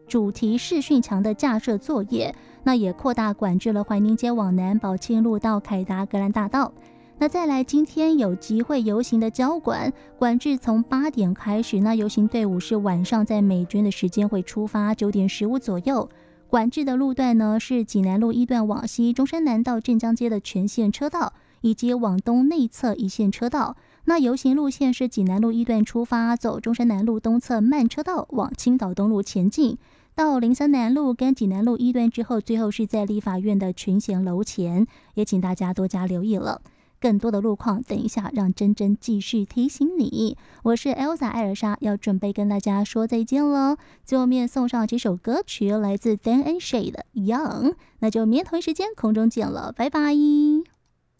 主题视讯墙的架设作业，那也扩大管制了怀宁街往南宝庆路到凯达格兰大道。那再来，今天有集会游行的交管管制从8点开始，那游行队伍是晚上在美军的时间会出发，9点15左右。管制的路段呢是济南路1段往西中山南到镇江街的全线车道，以及往东内侧一线车道。那游行路线是济南路1段出发，走中山南路东侧慢车道往青岛东路前进，到03南路跟济南路1段之后，最后是在立法院的群贤楼前，也请大家多加留意了。更多的路况，等一下让珍珍继续提醒你。我是 Elsa 艾尔莎，要准备跟大家说再见了。最后面送上这首歌曲，来自 Dan and Shay 的 Young， 那就明天同一时间空中见了，拜拜。